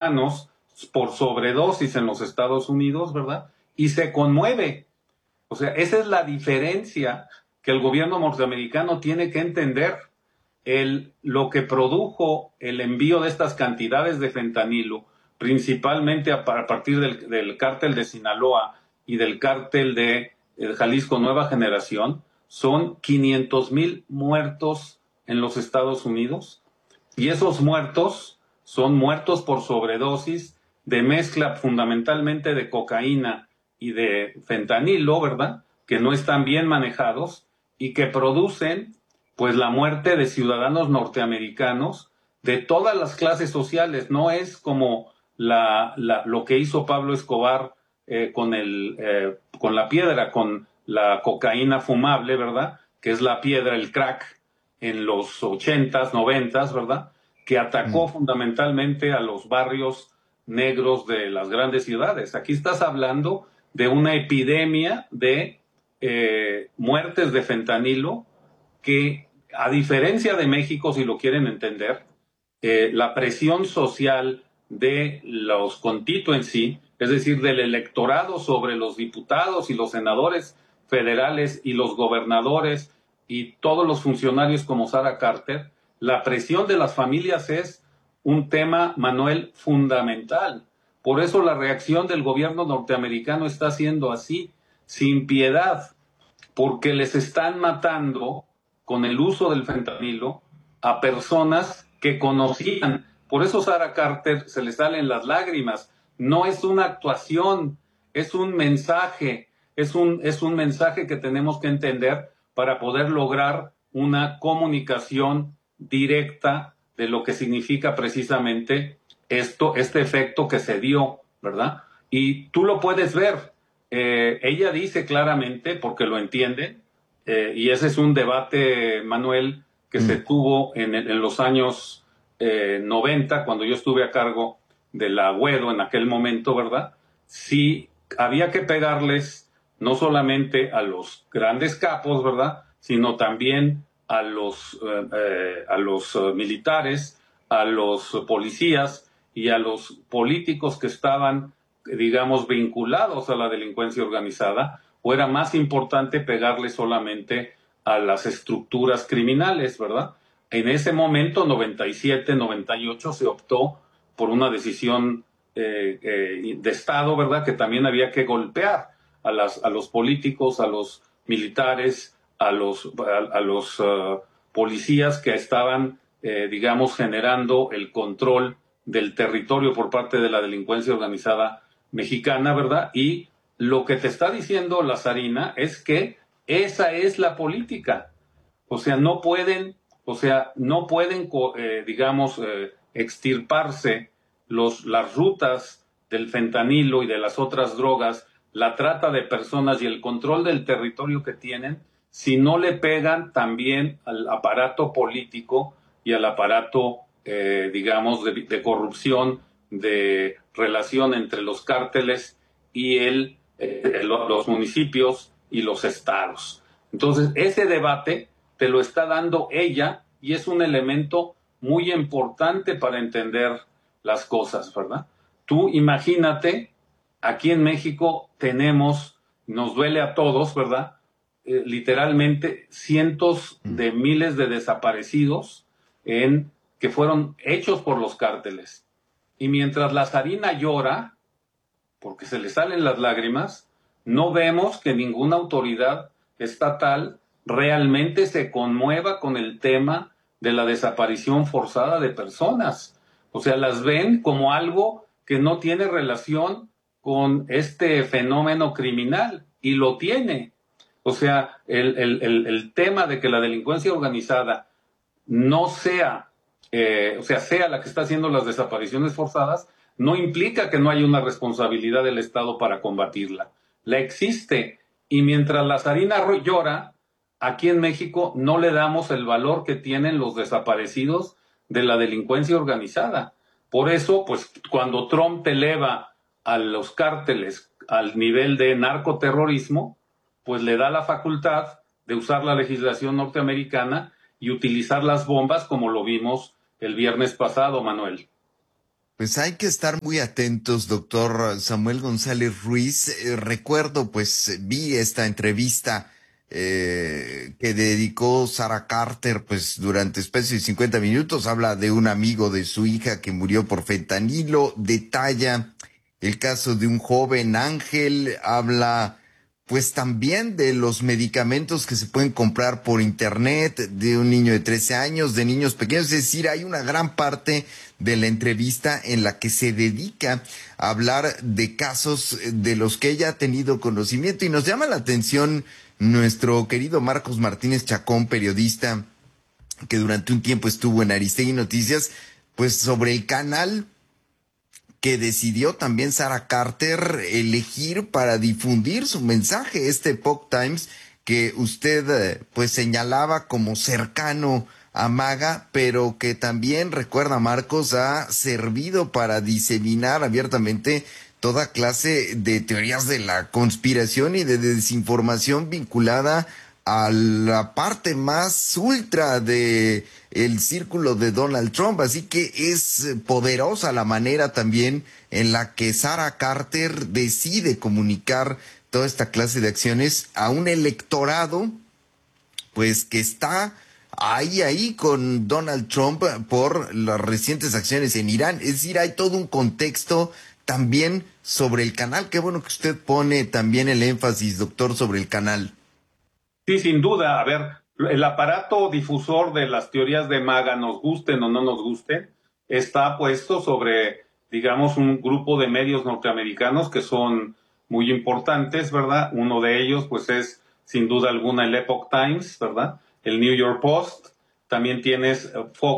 ciudadanos por sobredosis en los Estados Unidos, ¿verdad? Y se conmueve. O sea, esa es la diferencia que el gobierno norteamericano tiene que entender. Lo que produjo el envío de estas cantidades de fentanilo, principalmente a partir del cártel de Sinaloa y del cártel de Jalisco Nueva Generación, son 500,000 muertos en los Estados Unidos. Y esos muertos son muertos por sobredosis de mezcla fundamentalmente de cocaína y de fentanilo, ¿verdad? Que no están bien manejados y que producen pues la muerte de ciudadanos norteamericanos de todas las clases sociales. No es como lo que hizo Pablo Escobar con la piedra, con la cocaína fumable, ¿verdad? Que es la piedra, el crack, en los 80s, 90s, ¿verdad? Que atacó fundamentalmente a los barrios negros de las grandes ciudades. Aquí estás hablando de una epidemia de muertes de fentanilo que, a diferencia de México, si lo quieren entender, la presión social de los constituency, es decir, del electorado sobre los diputados y los senadores federales y los gobernadores y todos los funcionarios como Sarah Carter, la presión de las familias es un tema, Manuel, fundamental. Por eso la reacción del gobierno norteamericano está siendo así, sin piedad, porque les están matando con el uso del fentanilo a personas que conocían. Por eso Sarah Carter se le salen las lágrimas. No es una actuación, es un mensaje, es un mensaje que tenemos que entender para poder lograr una comunicación directa de lo que significa precisamente este efecto que se dio, ¿verdad? Y tú lo puedes ver. Ella dice claramente, porque lo entiende, y ese es un debate, Manuel, que se tuvo en los años 90, cuando yo estuve a cargo de la Agüedo en aquel momento, ¿verdad? Si había que pegarles no solamente a los grandes capos, ¿verdad? Sino también a los militares, a los policías y a los políticos que estaban, digamos, vinculados a la delincuencia organizada, o era más importante pegarle solamente a las estructuras criminales, ¿verdad? En ese momento, 97, 98, se optó por una decisión de Estado, ¿verdad? Que también había que golpear a los políticos, a los militares, a los policías que estaban, digamos, generando el control del territorio por parte de la delincuencia organizada mexicana, ¿verdad? Y lo que te está diciendo Lazarina es que esa es la política. O sea, no pueden, digamos, extirparse las rutas del fentanilo y de las otras drogas, la trata de personas y el control del territorio que tienen, si no le pegan también al aparato político y al aparato, digamos, de corrupción, de relación entre los cárteles y los municipios y los estados. Entonces, ese debate te lo está dando ella y es un elemento muy importante para entender las cosas, ¿verdad? Tú imagínate, aquí en México nos duele a todos, ¿verdad? Literalmente cientos de miles de desaparecidos que fueron hechos por los cárteles. Y mientras Lazarina llora, porque se le salen las lágrimas, no vemos que ninguna autoridad estatal realmente se conmueva con el tema de la desaparición forzada de personas. O sea, las ven como algo que no tiene relación con este fenómeno criminal, y lo tiene. O sea, el tema de que la delincuencia organizada no sea, sea la que está haciendo las desapariciones forzadas, no implica que no haya una responsabilidad del Estado para combatirla. La existe. Y mientras Lazarina llora, aquí en México no le damos el valor que tienen los desaparecidos de la delincuencia organizada. Por eso, pues, cuando Trump eleva a los cárteles al nivel de narcoterrorismo, pues le da la facultad de usar la legislación norteamericana y utilizar las bombas como lo vimos el viernes pasado, Manuel. Pues hay que estar muy atentos, doctor Samuel González Ruiz. Recuerdo, pues vi esta entrevista que dedicó Sarah Carter, pues durante especie de 50 minutos. Habla de un amigo de su hija que murió por fentanilo, detalla el caso de un joven Ángel, habla pues también de los medicamentos que se pueden comprar por internet, de un niño de 13 años, de niños pequeños. Es decir, hay una gran parte de la entrevista en la que se dedica a hablar de casos de los que ella ha tenido conocimiento. Y nos llama la atención nuestro querido Marcos Martínez Chacón, periodista que durante un tiempo estuvo en Aristegui Noticias, pues sobre el canal que decidió también Sarah Carter elegir para difundir su mensaje, este Epoch Times que usted pues señalaba como cercano a MAGA, pero que también, recuerda Marcos, ha servido para diseminar abiertamente toda clase de teorías de la conspiración y de desinformación vinculada a la parte más ultra de el círculo de Donald Trump. Así que es poderosa la manera también en la que Sarah Carter decide comunicar toda esta clase de acciones a un electorado pues que está ahí con Donald Trump por las recientes acciones en Irán. Es decir, hay todo un contexto también sobre el canal. Qué bueno que usted pone también el énfasis, doctor, sobre el canal. Sí, sin duda. A ver, el aparato difusor de las teorías de MAGA, nos gusten o no nos gusten, está puesto sobre, digamos, un grupo de medios norteamericanos que son muy importantes, ¿verdad? Uno de ellos, pues, es sin duda alguna el Epoch Times, ¿verdad? El New York Post. También tienes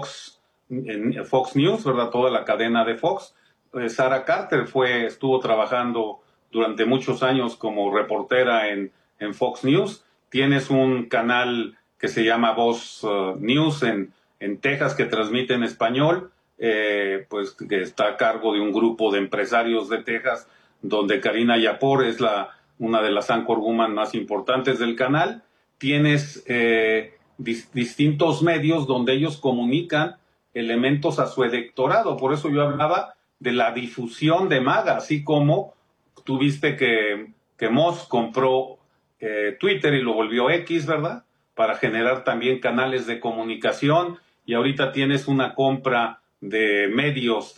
Fox News, ¿verdad? Toda la cadena de Fox. Sarah Carter estuvo trabajando durante muchos años como reportera en Fox News. Tienes un canal que se llama Voz News en Texas que transmite en español, pues que está a cargo de un grupo de empresarios de Texas, donde Karina Yapor es una de las anchor woman más importantes del canal. Tienes distintos medios donde ellos comunican elementos a su electorado. Por eso yo hablaba de la difusión de MAGA, así como tuviste que Musk compró Twitter y lo volvió X, ¿verdad? Para generar también canales de comunicación, y ahorita tienes una compra de medios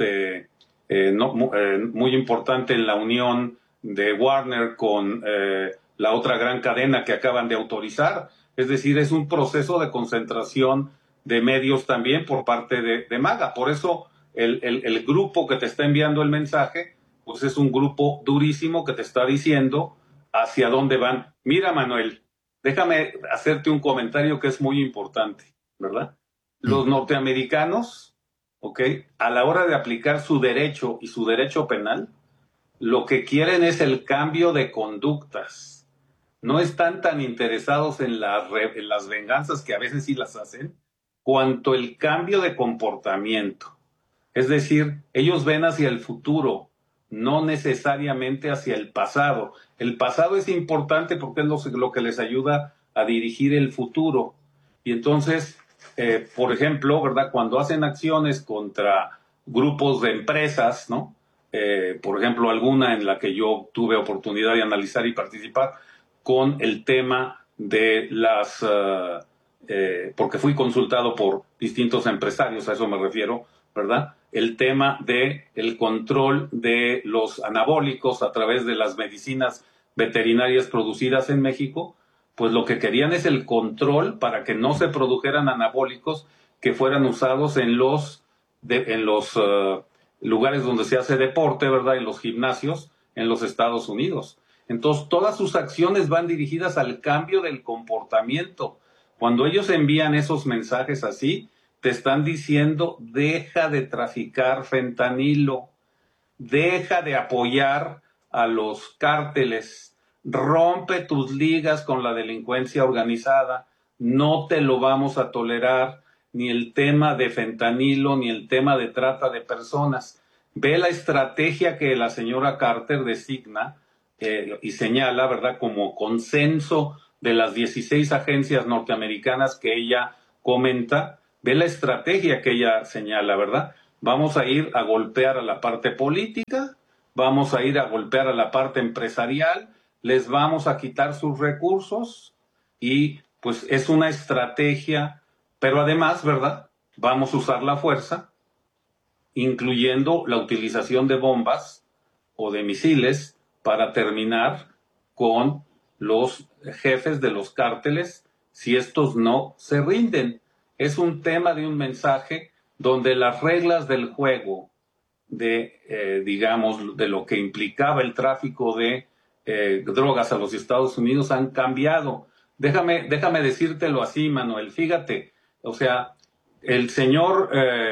muy importante en la unión de Warner con la otra gran cadena que acaban de autorizar. Es decir, es un proceso de concentración de medios también por parte de MAGA. Por eso el grupo que te está enviando el mensaje, pues es un grupo durísimo que te está diciendo hacia dónde van. Mira, Manuel, déjame hacerte un comentario que es muy importante, ¿verdad? Los norteamericanos, ¿ok? A la hora de aplicar su derecho y su derecho penal, lo que quieren es el cambio de conductas. No están tan interesados en las venganzas, que a veces sí las hacen, cuanto el cambio de comportamiento. Es decir, ellos ven hacia el futuro, no necesariamente hacia el pasado. El pasado es importante porque es lo que les ayuda a dirigir el futuro. Y entonces, por ejemplo, ¿verdad? Cuando hacen acciones contra grupos de empresas, ¿no? Por ejemplo, alguna en la que yo tuve oportunidad de analizar y participar con el tema de porque fui consultado por distintos empresarios, a eso me refiero, ¿verdad? El tema de el control de los anabólicos a través de las medicinas veterinarias producidas en México, pues lo que querían es el control para que no se produjeran anabólicos que fueran usados en los lugares donde se hace deporte, ¿verdad? En los gimnasios en los Estados Unidos. Entonces, todas sus acciones van dirigidas al cambio del comportamiento. Cuando ellos envían esos mensajes así, te están diciendo: deja de traficar fentanilo, deja de apoyar a los cárteles, rompe tus ligas con la delincuencia organizada, no te lo vamos a tolerar, ni el tema de fentanilo, ni el tema de trata de personas. Ve la estrategia que la señora Carter designa y señala, ¿verdad?, como consenso de las 16 agencias norteamericanas que ella comenta. Ve la estrategia que ella señala, ¿verdad? vamos a ir a golpear a la parte política, vamos a ir a golpear a la parte empresarial, les vamos a quitar sus recursos y pues es una estrategia, pero además, ¿verdad? Vamos a usar la fuerza, incluyendo la utilización de bombas o de misiles para terminar con los jefes de los cárteles si estos no se rinden. Es un tema de un mensaje donde las reglas del juego digamos, de lo que implicaba el tráfico de drogas a los Estados Unidos han cambiado. Déjame decírtelo así, Manuel. Fíjate, o sea, el señor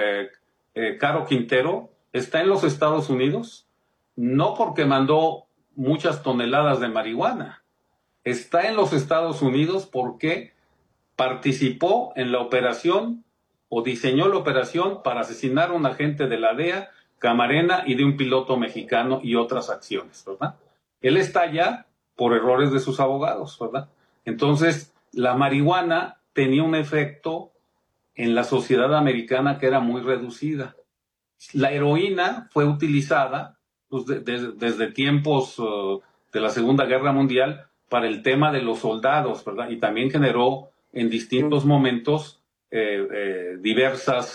Caro Quintero está en los Estados Unidos no porque mandó muchas toneladas de marihuana. Está en los Estados Unidos porque participó en la operación o diseñó la operación para asesinar a un agente de la DEA, Camarena y de un piloto mexicano y otras acciones, ¿verdad? Él está allá por errores de sus abogados, ¿verdad? Entonces, la marihuana tenía un efecto en la sociedad americana que era muy reducida. La heroína fue utilizada pues, desde tiempos de la Segunda Guerra Mundial para el tema de los soldados, ¿verdad? Y también generó en distintos momentos diversas,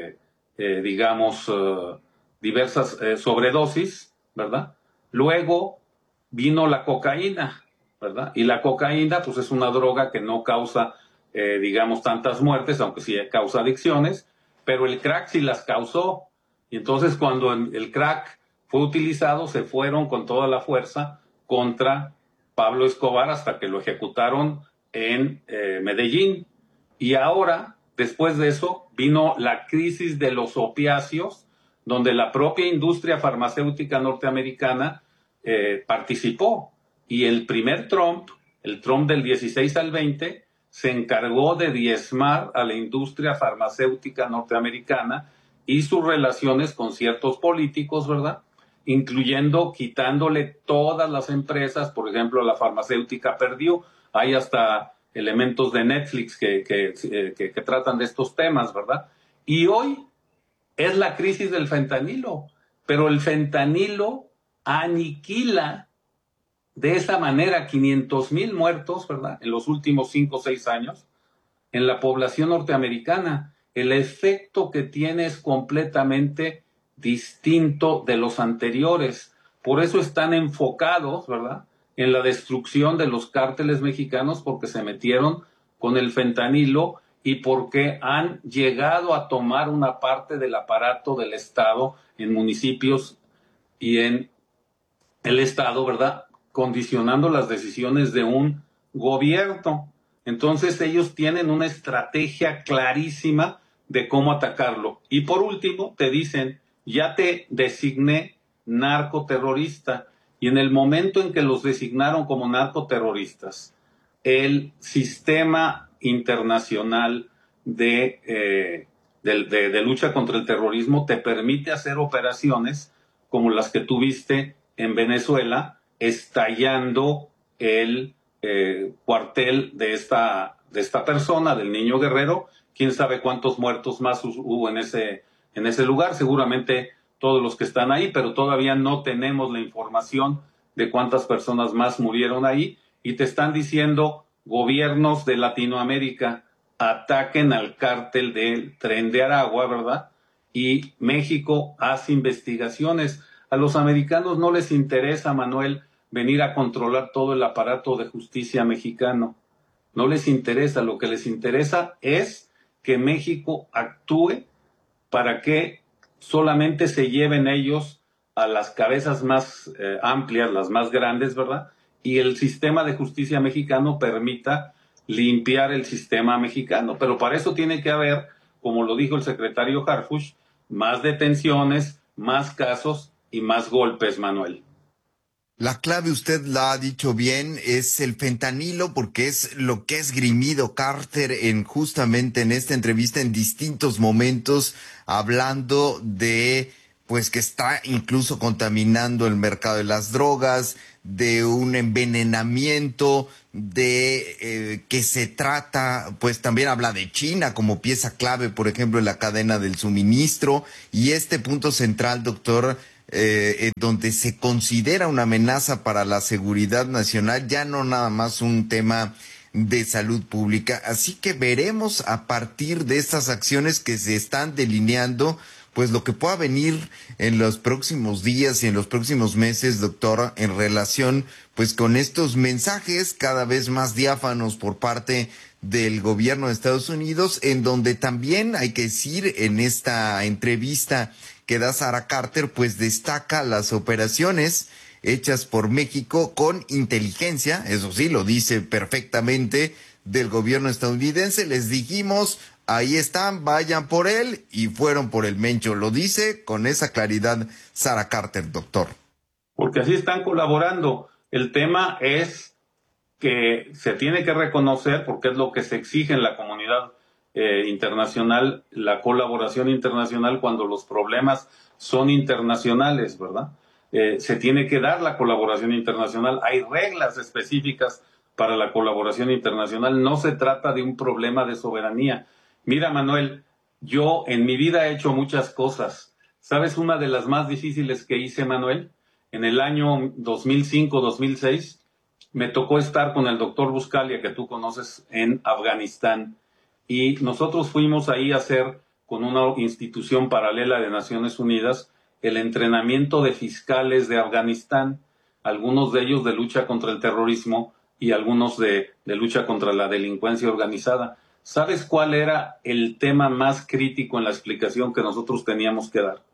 digamos, diversas sobredosis, ¿verdad? Luego vino la cocaína, ¿verdad? Y la cocaína, pues es una droga que no causa, digamos, tantas muertes, aunque sí causa adicciones, pero el crack sí las causó. Y entonces cuando el crack fue utilizado, se fueron con toda la fuerza contra Pablo Escobar hasta que lo ejecutaron en Medellín. Y ahora, después de eso, vino la crisis de los opiáceos, donde la propia industria farmacéutica norteamericana participó. Y el primer Trump, el Trump del 16 al 20, se encargó de diezmar a la industria farmacéutica norteamericana y sus relaciones con ciertos políticos, ¿verdad? Incluyendo quitándole todas las empresas, por ejemplo, la farmacéutica Purdue. Hay hasta elementos de Netflix que tratan de estos temas, ¿verdad? Y hoy es la crisis del fentanilo, pero el fentanilo aniquila de esa manera 500,000 muertos, ¿verdad? En los últimos 5 o 6 años en la población norteamericana. El efecto que tiene es completamente distinto de los anteriores. Por eso están enfocados, ¿verdad?, en la destrucción de los cárteles mexicanos porque se metieron con el fentanilo y porque han llegado a tomar una parte del aparato del Estado en municipios y en el Estado, ¿verdad?, condicionando las decisiones de un gobierno. Entonces ellos tienen una estrategia clarísima de cómo atacarlo. Y por último, te dicen, ya te designé narcoterrorista. Y en el momento en que los designaron como narcoterroristas, el sistema internacional de lucha contra el terrorismo te permite hacer operaciones como las que tuviste en Venezuela, estallando el cuartel de esta persona, del niño Guerrero. Quién sabe cuántos muertos más hubo en ese lugar, seguramente todos los que están ahí, pero todavía no tenemos la información de cuántas personas más murieron ahí. Y te están diciendo, gobiernos de Latinoamérica, ataquen al cártel del Tren de Aragua, ¿verdad? Y México hace investigaciones. A los americanos no les interesa, Manuel, venir a controlar todo el aparato de justicia mexicano. No les interesa. Lo que les interesa es que México actúe para que solamente se lleven ellos a las cabezas más amplias, las más grandes, ¿verdad? Y el sistema de justicia mexicano permita limpiar el sistema mexicano. Pero para eso tiene que haber, como lo dijo el secretario Harfuch, más detenciones, más casos y más golpes, Manuel. La clave, usted la ha dicho bien, es el fentanilo, porque es lo que ha esgrimido Carter justamente en esta entrevista en distintos momentos, hablando de pues que está incluso contaminando el mercado de las drogas, de un envenenamiento, de que se trata, pues también habla de China como pieza clave, por ejemplo, en la cadena del suministro, y este punto central, doctor, donde se considera una amenaza para la seguridad nacional, ya no nada más un tema de salud pública. Así que veremos a partir de estas acciones que se están delineando, pues lo que pueda venir en los próximos días y en los próximos meses, doctor, en relación pues con estos mensajes cada vez más diáfanos por parte del gobierno de Estados Unidos, en donde también hay que decir, en esta entrevista que da Sarah Carter, pues destaca las operaciones hechas por México con inteligencia, eso sí, lo dice perfectamente, del gobierno estadounidense. Les dijimos, ahí están, vayan por él, y fueron por el Mencho. Lo dice con esa claridad Sarah Carter, doctor. Porque así están colaborando. El tema es que se tiene que reconocer, porque es lo que se exige en la comunidad internacional, la colaboración internacional cuando los problemas son internacionales, ¿verdad? Se tiene que dar la colaboración internacional. Hay reglas específicas para la colaboración internacional. No se trata de un problema de soberanía. Mira, Manuel, yo en mi vida he hecho muchas cosas. ¿Sabes una de las más difíciles que hice, Manuel? En el año 2005-2006 me tocó estar con el doctor Buscalia, que tú conoces, en Afganistán. Y nosotros fuimos ahí a hacer, con una institución paralela de Naciones Unidas, el entrenamiento de fiscales de Afganistán, algunos de ellos de lucha contra el terrorismo y algunos de lucha contra la delincuencia organizada. ¿Sabes cuál era el tema más crítico en la explicación que nosotros teníamos que dar?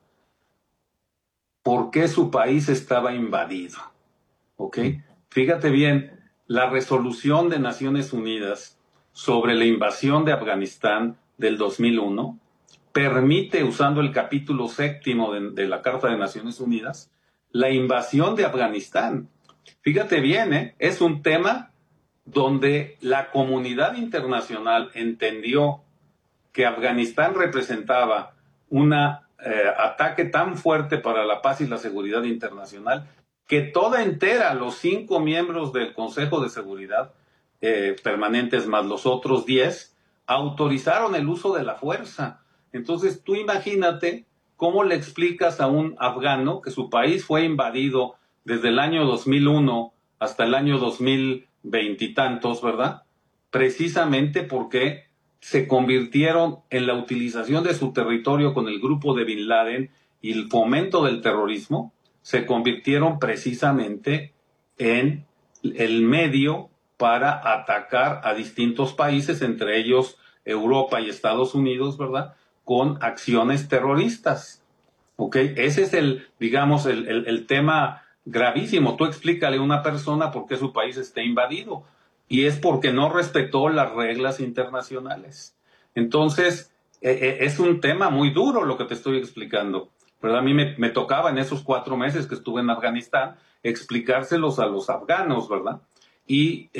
¿Por qué su país estaba invadido? ¿Ok? Fíjate bien, la resolución de Naciones Unidas sobre la invasión de Afganistán del 2001 permite, usando el capítulo 7 de la Carta de Naciones Unidas, la invasión de Afganistán. Fíjate bien, es un tema donde la comunidad internacional entendió que Afganistán representaba un ataque tan fuerte para la paz y la seguridad internacional que toda entera, los 5 miembros del Consejo de Seguridad permanentes más los otros 10, autorizaron el uso de la fuerza. Entonces tú imagínate cómo le explicas a un afgano que su país fue invadido desde el año 2001 hasta el año 2020 y tantos, ¿verdad? Precisamente porque se convirtieron en la utilización de su territorio con el grupo de Bin Laden y el fomento del terrorismo, se convirtieron precisamente en el medio para atacar a distintos países, entre ellos Europa y Estados Unidos, ¿verdad?, con acciones terroristas. ¿Ok? Ese es digamos, el tema gravísimo. Tú explícale a una persona por qué su país está invadido, y es porque no respetó las reglas internacionales. Entonces, es un tema muy duro lo que te estoy explicando, ¿verdad? A mí me tocaba en esos 4 meses que estuve en Afganistán explicárselos a los afganos, ¿verdad? Y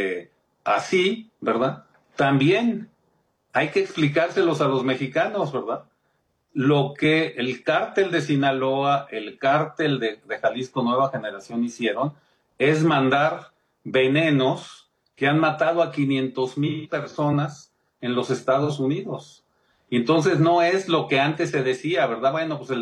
así, ¿verdad? También hay que explicárselos a los mexicanos, ¿verdad? Lo que el cártel de Sinaloa, el cártel de Jalisco Nueva Generación hicieron es mandar venenos que han matado a 500,000 personas en los Estados Unidos. Y entonces no es lo que antes se decía, ¿verdad? Bueno, pues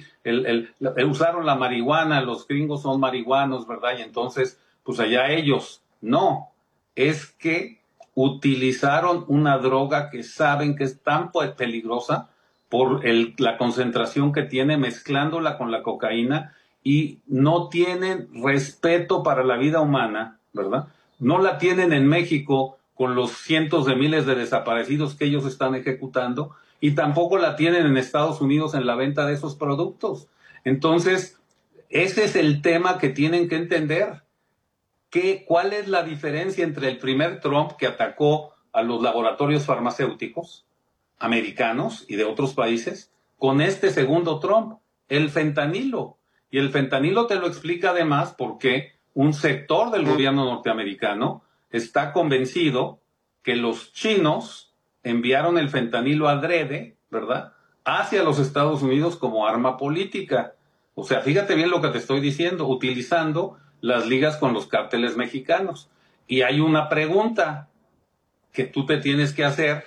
usaron la marihuana, los gringos son marihuanos, ¿verdad? Y entonces, pues allá ellos. No, es que utilizaron una droga que saben que es tan peligrosa por la concentración que tiene, mezclándola con la cocaína, y no tienen respeto para la vida humana, ¿verdad? No la tienen en México con los cientos de miles de desaparecidos que ellos están ejecutando, y tampoco la tienen en Estados Unidos en la venta de esos productos. Entonces, ese es el tema que tienen que entender. ¿Cuál es la diferencia entre el primer Trump, que atacó a los laboratorios farmacéuticos americanos y de otros países, con este segundo Trump? El fentanilo. Y el fentanilo te lo explica además porque un sector del gobierno norteamericano está convencido que los chinos enviaron el fentanilo adrede, ¿verdad?, hacia los Estados Unidos como arma política. O sea, fíjate bien lo que te estoy diciendo, utilizando las ligas con los cárteles mexicanos. Y hay una pregunta que tú te tienes que hacer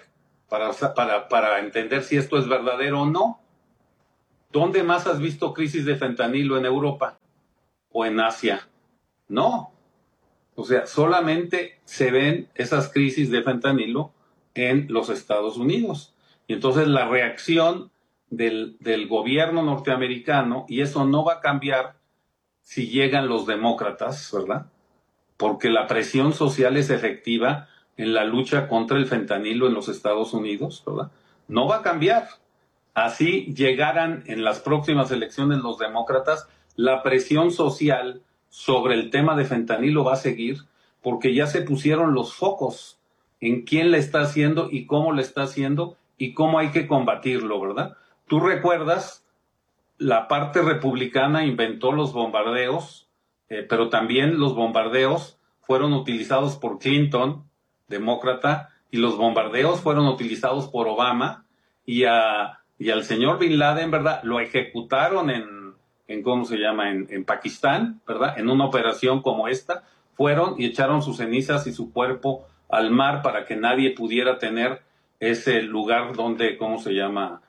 para entender si esto es verdadero o no. ¿Dónde más has visto crisis de fentanilo? ¿En Europa o en Asia? No. O sea, solamente se ven esas crisis de fentanilo en los Estados Unidos. Y entonces la reacción del gobierno norteamericano, y eso no va a cambiar si llegan los demócratas, ¿verdad? Porque la presión social es efectiva en la lucha contra el fentanilo en los Estados Unidos, ¿verdad? No va a cambiar. Así llegaran en las próximas elecciones los demócratas, la presión social sobre el tema de fentanilo va a seguir, porque ya se pusieron los focos en quién le está haciendo y cómo le está haciendo y cómo hay que combatirlo, ¿verdad? Tú recuerdas, la parte republicana inventó los bombardeos, pero también los bombardeos fueron utilizados por Clinton, demócrata, y los bombardeos fueron utilizados por Obama, y al señor Bin Laden, ¿verdad? Lo ejecutaron en ¿cómo se llama? En Pakistán, ¿verdad? En una operación como esta, fueron y echaron sus cenizas y su cuerpo al mar para que nadie pudiera tener ese lugar donde, ¿cómo se llama?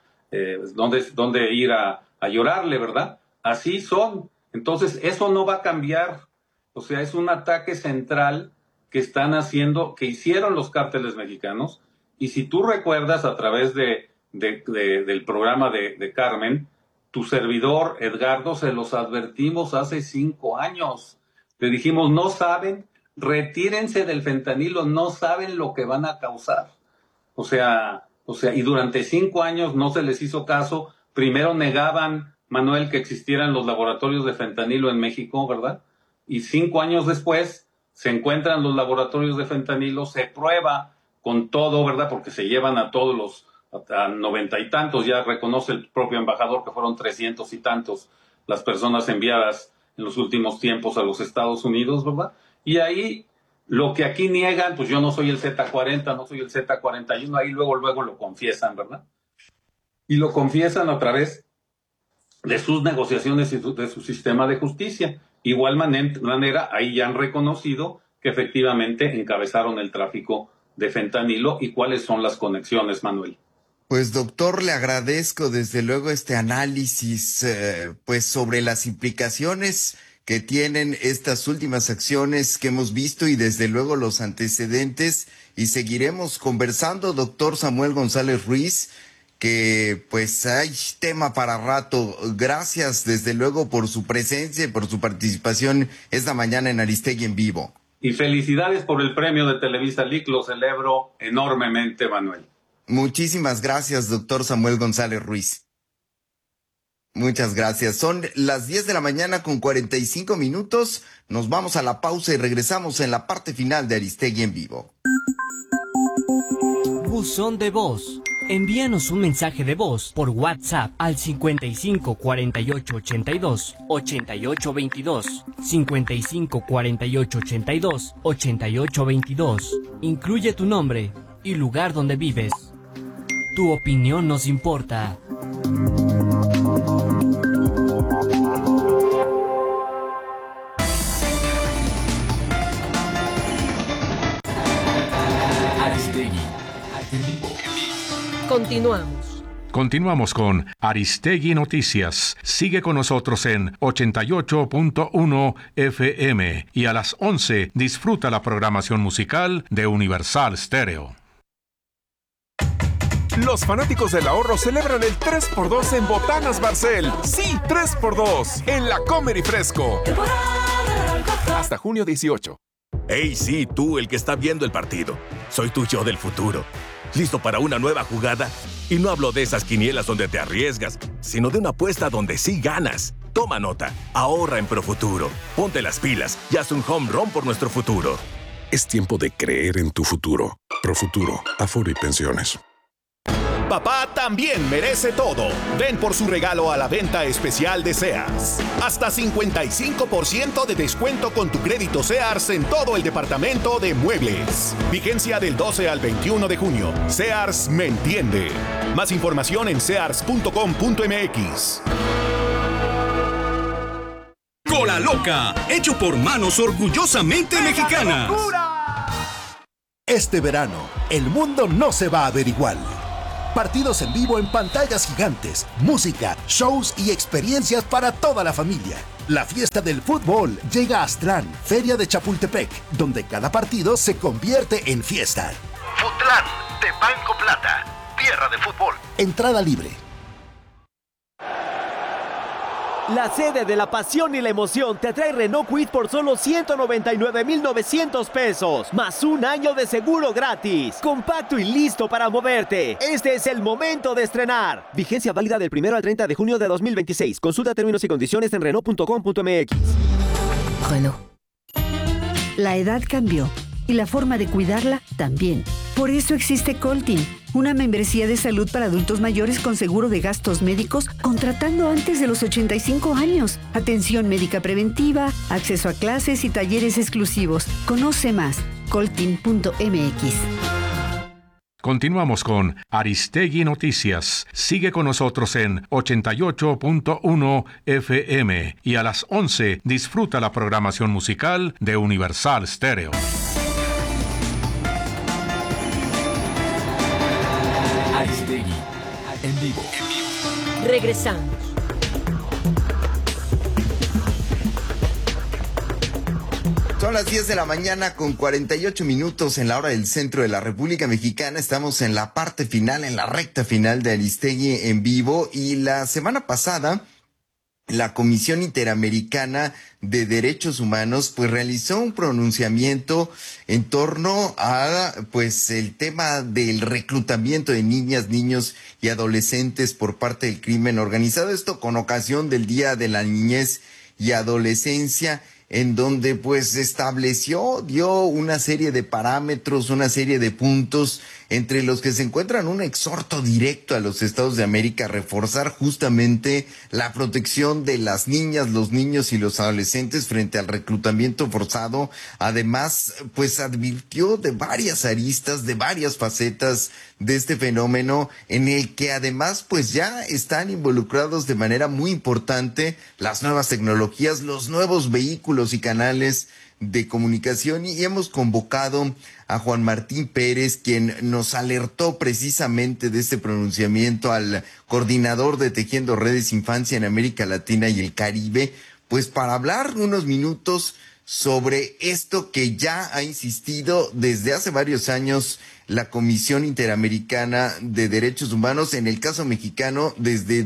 Donde ir a llorarle, ¿verdad? Así son. Entonces, eso no va a cambiar. O sea, es un ataque central que están haciendo, que hicieron los cárteles mexicanos. Y si tú recuerdas a través del programa de Carmen, tu servidor, Edgardo, se los advertimos hace 5 años. Le dijimos, no saben, retírense del fentanilo, no saben lo que van a causar. O sea, y durante 5 años no se les hizo caso. Primero negaban, Manuel, que existieran los laboratorios de fentanilo en México, ¿verdad? Y 5 años después se encuentran los laboratorios de fentanilo, se prueba con todo, ¿verdad? Porque se llevan a todos los, a 90 y tantos, ya reconoce el propio embajador que fueron 300 y tantos las personas enviadas en los últimos tiempos a los Estados Unidos, ¿verdad? Y ahí lo que aquí niegan, pues yo no soy el Z40, no soy el Z41, ahí luego lo confiesan, ¿verdad? Y lo confiesan a través de sus negociaciones y de su sistema de justicia. Igual manera, ahí ya han reconocido que efectivamente encabezaron el tráfico de fentanilo y cuáles son las conexiones, Manuel. Pues doctor, le agradezco desde luego este análisis pues sobre las implicaciones que tienen estas últimas acciones que hemos visto y desde luego los antecedentes, y seguiremos conversando, doctor Samuel González Ruiz, que pues hay tema para rato. Gracias desde luego por su presencia y por su participación esta mañana en Aristegui en Vivo. Y felicidades por el premio de Televisa LIC, lo celebro enormemente, Manuel. Muchísimas gracias, doctor Samuel González Ruiz. Muchas gracias. Son las 10 de la mañana con 45 minutos. Nos vamos a la pausa y regresamos en la parte final de Aristegui en Vivo. Buzón de voz. Envíanos un mensaje de voz por WhatsApp al 55 48 82 88 22. 55 48 82 88 22. Incluye tu nombre y lugar donde vives. Tu opinión nos importa. Aristegui en Vivo. Continuamos con Aristegui Noticias. Sigue con nosotros en 88.1 FM y a las 11 disfruta la programación musical de Universal Stereo. Los fanáticos del ahorro celebran el 3x2 en Botanas Barcel. Sí, 3x2 en la Comer y Fresco. Hasta junio 18. Hey, sí, tú, el que está viendo el partido. Soy tu yo del futuro. ¿Listo para una nueva jugada? Y no hablo de esas quinielas donde te arriesgas, sino de una apuesta donde sí ganas. Toma nota. Ahorra en Profuturo. Ponte las pilas y haz un home run por nuestro futuro. Es tiempo de creer en tu futuro. Profuturo, Afore y Pensiones. Papá también merece todo. Ven por su regalo a la venta especial de Sears. Hasta 55% de descuento con tu crédito Sears en todo el departamento de muebles. Vigencia del 12 al 21 de junio. Sears me entiende. Más información en sears.com.mx. Cola Loca, hecho por manos orgullosamente mexicanas. Este verano, el mundo no se va a ver igual. Partidos en vivo en pantallas gigantes, música, shows y experiencias para toda la familia. La fiesta del fútbol llega a Aztlán, Feria de Chapultepec, donde cada partido se convierte en fiesta. Futlán, de Banco Plata, tierra de fútbol. Entrada libre. La sede de la pasión y la emoción te trae Renault Kwid por solo 199,900 pesos, más un año de seguro gratis. Compacto y listo para moverte. Este es el momento de estrenar. Vigencia válida del 1 al 30 de junio de 2026. Consulta términos y condiciones en Renault.com.mx. Renault. La edad cambió y la forma de cuidarla también. Por eso existe Coltin, una membresía de salud para adultos mayores con seguro de gastos médicos contratando antes de los 85 años. Atención médica preventiva, acceso a clases y talleres exclusivos. Conoce más, coltin.mx. Continuamos con Aristegui Noticias. Sigue con nosotros en 88.1 FM y a las 11 disfruta la programación musical de Universal Stereo. Aristegui, en vivo. Regresamos. Son las 10 de la mañana con 48 minutos en la hora del centro de la República Mexicana. Estamos en la parte final, en la recta final de Aristegui en vivo. Y la semana pasada, la Comisión Interamericana de Derechos Humanos pues realizó un pronunciamiento en torno a pues el tema del reclutamiento de niñas, niños y adolescentes por parte del crimen organizado. Esto con ocasión del Día de la Niñez y Adolescencia, en donde pues dio una serie de parámetros, una serie de puntos, entre los que se encuentran un exhorto directo a los Estados de América a reforzar justamente la protección de las niñas, los niños y los adolescentes frente al reclutamiento forzado. Además, pues advirtió de varias aristas, de varias facetas de este fenómeno, en el que además pues ya están involucrados de manera muy importante las nuevas tecnologías, los nuevos vehículos y canales de comunicación, y hemos convocado a Juan Martín Pérez, quien nos alertó precisamente de este pronunciamiento, al coordinador de Tejiendo Redes Infancia en América Latina y el Caribe, pues para hablar unos minutos sobre esto que ya ha insistido desde hace varios años la Comisión Interamericana de Derechos Humanos, en el caso mexicano desde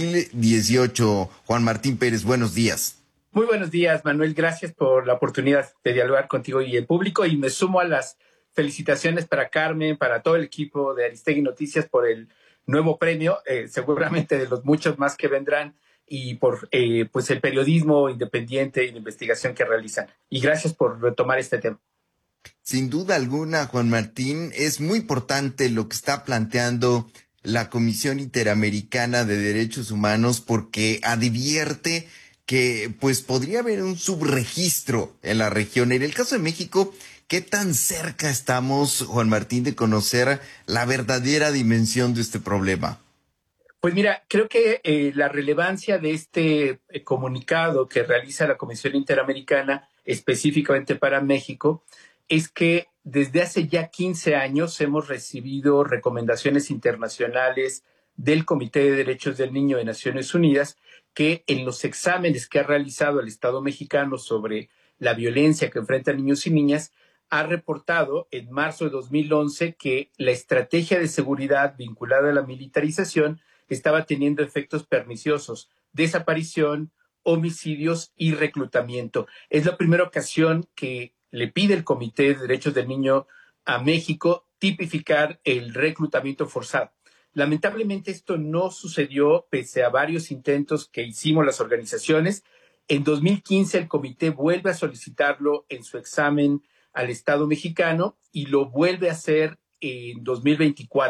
2018. Juan Martín Pérez, buenos días. Muy buenos días, Manuel. Gracias por la oportunidad de dialogar contigo y el público, y me sumo a las felicitaciones para Carmen, para todo el equipo de Aristegui Noticias por el nuevo premio, seguramente de los muchos más que vendrán, y por pues el periodismo independiente y de investigación que realizan. Y gracias por retomar este tema. Sin duda alguna, Juan Martín, es muy importante lo que está planteando la Comisión Interamericana de Derechos Humanos, porque advierte que pues podría haber un subregistro en la región. En el caso de México, ¿qué tan cerca estamos, Juan Martín, de conocer la verdadera dimensión de este problema? Pues mira, creo que la relevancia de este comunicado que realiza la Comisión Interamericana específicamente para México es que desde hace ya 15 años hemos recibido recomendaciones internacionales del Comité de Derechos del Niño de Naciones Unidas, que en los exámenes que ha realizado el Estado mexicano sobre la violencia que enfrentan niños y niñas, ha reportado en marzo de 2011 que la estrategia de seguridad vinculada a la militarización estaba teniendo efectos perniciosos, desaparición, homicidios y reclutamiento. Es la primera ocasión que le pide el Comité de Derechos del Niño a México tipificar el reclutamiento forzado. Lamentablemente esto no sucedió pese a varios intentos que hicimos las organizaciones. En 2015 el comité vuelve a solicitarlo en su examen al Estado mexicano y lo vuelve a hacer en 2024.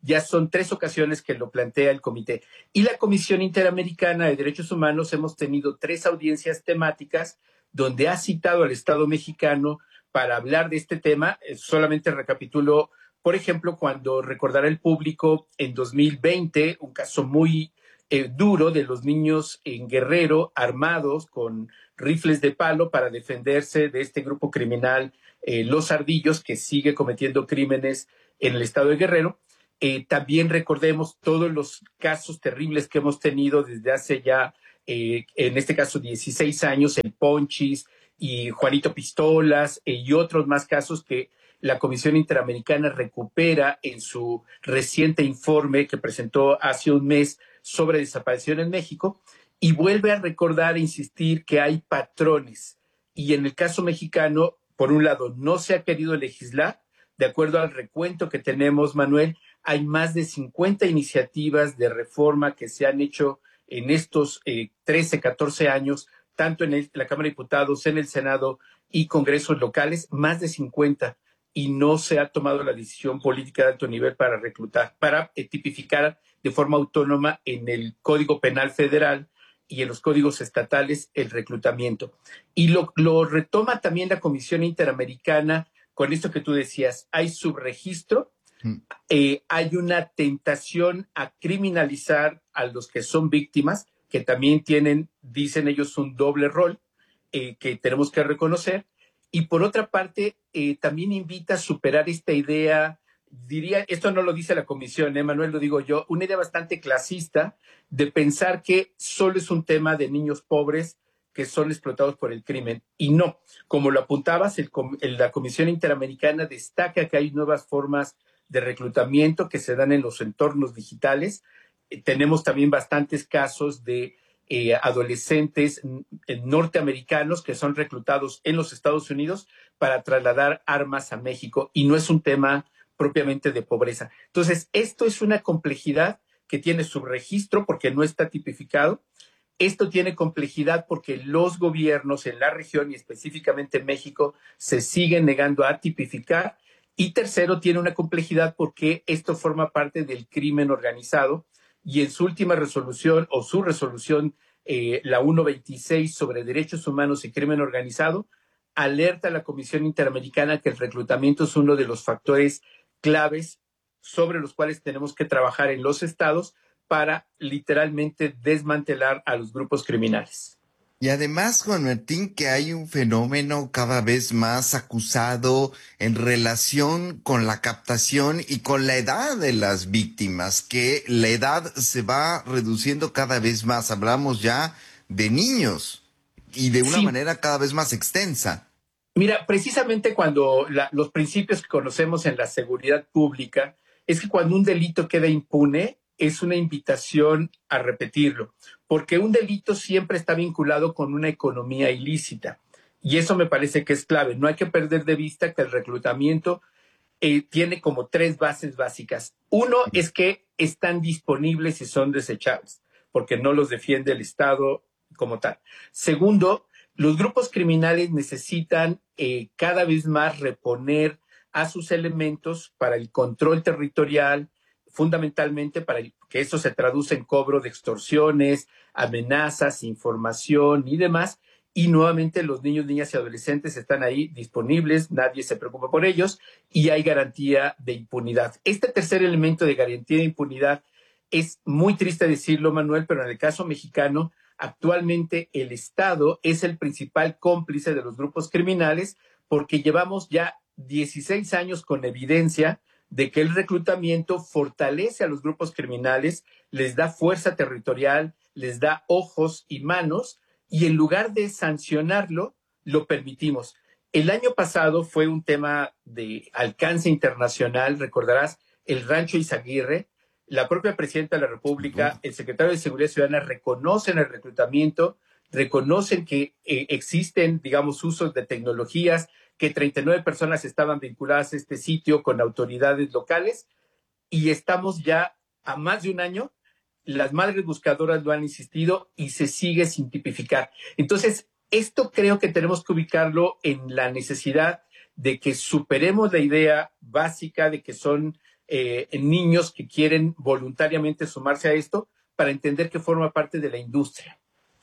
ya son 3 ocasiones que lo plantea el comité. Y la Comisión Interamericana de Derechos Humanos hemos tenido 3 audiencias temáticas donde ha citado al Estado mexicano para hablar de este tema. Solamente recapitulo, por ejemplo, cuando recordará el público en 2020, un caso muy duro de los niños en Guerrero armados con rifles de palo para defenderse de este grupo criminal, Los Ardillos, que sigue cometiendo crímenes en el estado de Guerrero. También recordemos todos los casos terribles que hemos tenido desde hace ya, en este caso, 16 años, el Ponchis y Juanito Pistolas y otros más casos que la Comisión Interamericana recupera en su reciente informe que presentó hace un mes sobre desaparición en México, y vuelve a recordar e insistir que hay patrones. Y en el caso mexicano, por un lado, no se ha querido legislar. De acuerdo al recuento que tenemos, Manuel, hay más de 50 iniciativas de reforma que se han hecho en estos 13, 14 años, tanto en la Cámara de Diputados, en el Senado y congresos locales, más de 50, y no se ha tomado la decisión política de alto nivel para reclutar, para tipificar de forma autónoma en el Código Penal Federal y en los códigos estatales el reclutamiento. Y lo retoma también la Comisión Interamericana con esto que tú decías, hay subregistro, hay una tentación a criminalizar a los que son víctimas, que también tienen, dicen ellos, un doble rol que tenemos que reconocer. Y por otra parte, también invita a superar esta idea, diría, esto no lo dice la comisión, Manuel, lo digo yo, una idea bastante clasista de pensar que solo es un tema de niños pobres que son explotados por el crimen. Y no, como lo apuntabas, la Comisión Interamericana destaca que hay nuevas formas de reclutamiento que se dan en los entornos digitales. Tenemos también bastantes casos de adolescentes norteamericanos que son reclutados en los Estados Unidos para trasladar armas a México, y no es un tema propiamente de pobreza. Entonces, esto es una complejidad que tiene subregistro porque no está tipificado. Esto tiene complejidad porque los gobiernos en la región y específicamente en México se siguen negando a tipificar. Y tercero, tiene una complejidad porque esto forma parte del crimen organizado, y en su última resolución o su resolución, la 126 sobre derechos humanos y crimen organizado, alerta a la Comisión Interamericana que el reclutamiento es uno de los factores claves sobre los cuales tenemos que trabajar en los estados para literalmente desmantelar a los grupos criminales. Y además, Juan Martín, que hay un fenómeno cada vez más acusado en relación con la captación y con la edad de las víctimas, que la edad se va reduciendo cada vez más. Hablamos ya de niños y de una manera cada vez más extensa. Mira, precisamente cuando los principios que conocemos en la seguridad pública es que cuando un delito queda impune, es una invitación a repetirlo, porque un delito siempre está vinculado con una economía ilícita, y eso me parece que es clave. No hay que perder de vista que el reclutamiento tiene como 3 bases básicas. Uno es que están disponibles y son desechables, porque no los defiende el Estado como tal. Segundo, los grupos criminales necesitan cada vez más reponer a sus elementos para el control territorial, fundamentalmente para que eso se traduce en cobro de extorsiones, amenazas, información y demás. Y nuevamente los niños, niñas y adolescentes están ahí disponibles, nadie se preocupa por ellos y hay garantía de impunidad. Este tercer elemento de garantía de impunidad es muy triste decirlo, Manuel, pero en el caso mexicano, actualmente el Estado es el principal cómplice de los grupos criminales porque llevamos ya 16 años con evidencia de que el reclutamiento fortalece a los grupos criminales, les da fuerza territorial, les da ojos y manos, y en lugar de sancionarlo, lo permitimos. El año pasado fue un tema de alcance internacional, recordarás, el Rancho Izaguirre, la propia presidenta de la República, el secretario de Seguridad Ciudadana reconocen el reclutamiento, reconocen que existen, digamos, usos de tecnologías, que 39 personas estaban vinculadas a este sitio con autoridades locales, y estamos ya a más de un año. Las madres buscadoras lo han insistido y se sigue sin tipificar. Entonces, esto creo que tenemos que ubicarlo en la necesidad de que superemos la idea básica de que son en niños que quieren voluntariamente sumarse a esto para entender que forma parte de la industria.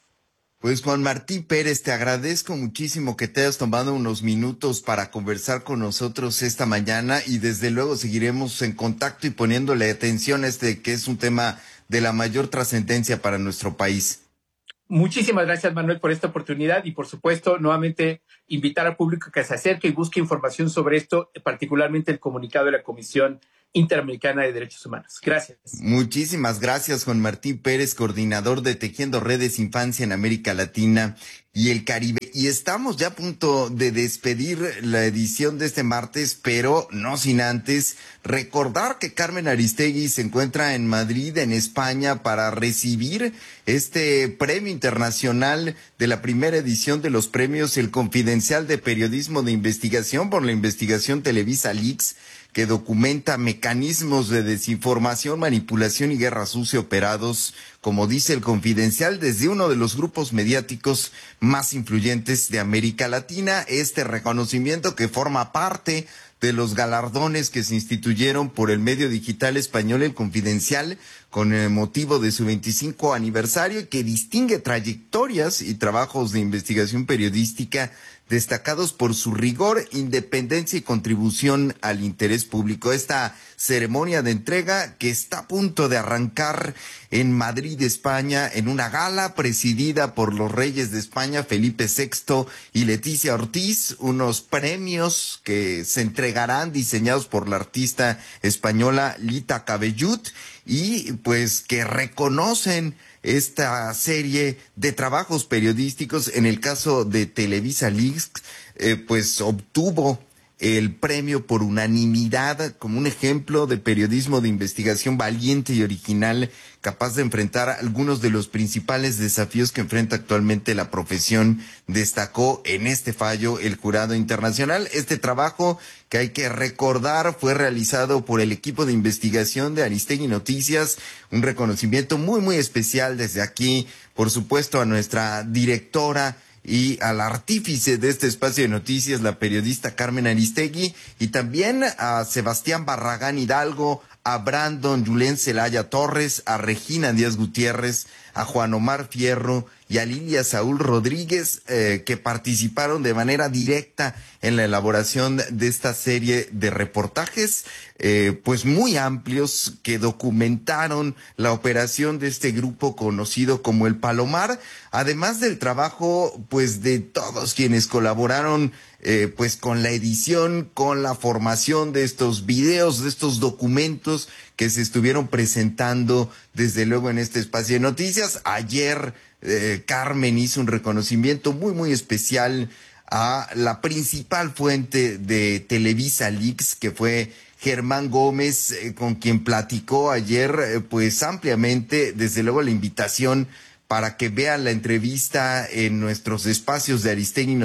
Pues Juan Martín Pérez, te agradezco muchísimo que te hayas tomado unos minutos para conversar con nosotros esta mañana y desde luego seguiremos en contacto y poniéndole atención a que es un tema de la mayor trascendencia para nuestro país. Muchísimas gracias, Manuel, por esta oportunidad y, por supuesto, nuevamente invitar al público que se acerque y busque información sobre esto, particularmente el comunicado de la Comisión Interamericana de Derechos Humanos. Gracias. Muchísimas gracias, Juan Martín Pérez, coordinador de Tejiendo Redes Infancia en América Latina y el Caribe. Y estamos ya a punto de despedir la edición de este martes, pero no sin antes recordar que Carmen Aristegui se encuentra en Madrid, en España, para recibir este premio internacional de la primera edición de los premios El Confidencial de Periodismo de Investigación por la investigación Televisa Leaks, que documenta mecanismos de desinformación, manipulación y guerra sucia operados, como dice El Confidencial, desde uno de los grupos mediáticos más influyentes de América Latina. Este reconocimiento que forma parte de los galardones que se instituyeron por el medio digital español El Confidencial con el motivo de su 25 aniversario y que distingue trayectorias y trabajos de investigación periodística destacados por su rigor, independencia y contribución al interés público. Esta ceremonia de entrega que está a punto de arrancar en Madrid, España, en una gala presidida por los reyes de España, Felipe VI y Leticia Ortiz, unos premios que se entregarán diseñados por la artista española Lita Cabellut y pues que reconocen esta serie de trabajos periodísticos. En el caso de Televisa Leaks, pues obtuvo el premio por unanimidad como un ejemplo de periodismo de investigación valiente y original, capaz de enfrentar algunos de los principales desafíos que enfrenta actualmente la profesión, destacó en este fallo el jurado internacional. Este trabajo, que hay que recordar, fue realizado por el equipo de investigación de Aristegui Noticias, un reconocimiento muy, muy especial desde aquí, por supuesto, a nuestra directora y al artífice de este espacio de noticias, la periodista Carmen Aristegui, y también a Sebastián Barragán Hidalgo, a Brandon Julen Celaya Torres, a Regina Díaz Gutiérrez, a Juan Omar Fierro y a Lilia Saúl Rodríguez, que participaron de manera directa en la elaboración de esta serie de reportajes, pues muy amplios, que documentaron la operación de este grupo conocido como El Palomar, además del trabajo pues de todos quienes colaboraron pues con la edición, con la formación de estos videos, de estos documentos que se estuvieron presentando desde luego en este espacio de noticias. Ayer Carmen hizo un reconocimiento muy, muy especial a la principal fuente de Televisa Leaks, que fue Germán Gómez, con quien platicó ayer pues ampliamente. Desde luego la invitación para que vean la entrevista en nuestros espacios de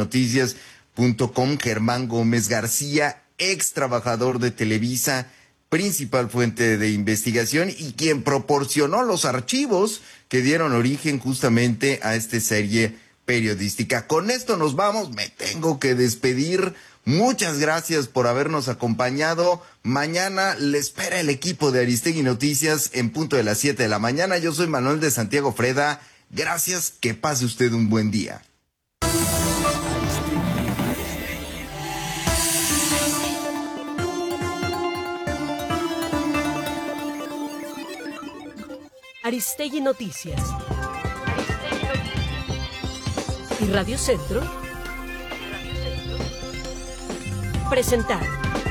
aristeguinoticias.com. Germán Gómez García, ex trabajador de Televisa, principal fuente de investigación y quien proporcionó los archivos que dieron origen justamente a esta serie periodística. Con esto nos vamos, me tengo que despedir. Muchas gracias por habernos acompañado. Mañana le espera el equipo de Aristegui Noticias en punto de las 7 de la mañana. Yo soy Manuel de Santiago Freda. Gracias, que pase usted un buen día. Aristegui Noticias. ¿Y Radio Centro? Presentaron.